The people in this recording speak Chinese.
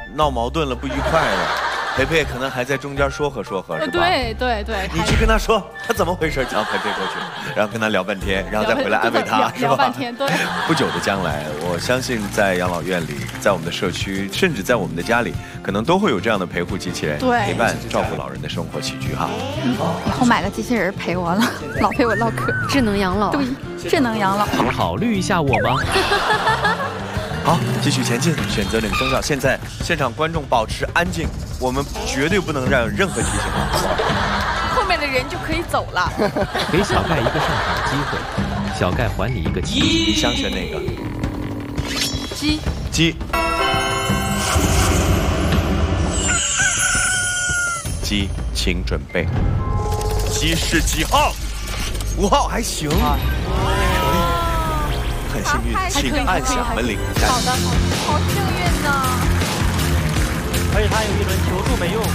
闹矛盾了、不愉快了，培培可能还在中间说和，是吧？ 对。 你去跟他说他怎么回事，然后培培过去，然后跟他聊半天，然后再回来安慰他，是吧？ 聊半天，对。 不久的将来，我相信在养老院里，在我们的社区，甚至在我们的家里，可能都会有这样的陪护机器人，陪伴照顾老人的生活起居哈。 以后买个机器人陪我了，老陪我唠嗑， 智能养老。 对，智能养老。 能考虑一下我吗？ 好，继续前进，选择领声照。现在现场观众保持安静，我们绝对不能让有任何提醒，好不好？ 后面的人就可以走了。 给小盖一个上场机会，小盖还你一个机会。 你想选哪个？鸡。鸡，请准备。鸡是几号？5号还行。很幸运，请按响门铃。 好的，好幸运呢。 而且他有一轮求助没用，